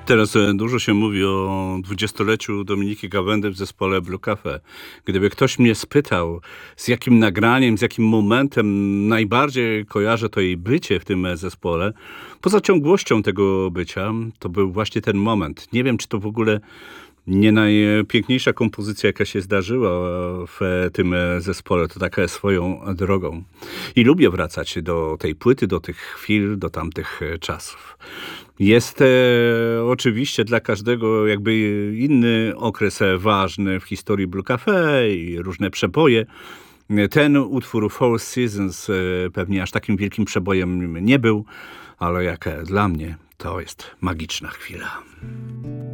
Teraz dużo się mówi o 20-leciu Dominiki Gawędy w zespole Blue Cafe. Gdyby ktoś mnie spytał, z jakim nagraniem, z jakim momentem najbardziej kojarzę to jej bycie w tym zespole, poza ciągłością tego bycia, to był właśnie ten moment. Nie wiem, czy to w ogóle nie najpiękniejsza kompozycja, jaka się zdarzyła w tym zespole. To taka swoją drogą. I lubię wracać do tej płyty, do tych chwil, do tamtych czasów. Jest oczywiście dla każdego jakby inny okres ważny w historii Blue Cafe i różne przeboje. Ten utwór Four Seasons pewnie aż takim wielkim przebojem nie był, ale jak dla mnie to jest magiczna chwila.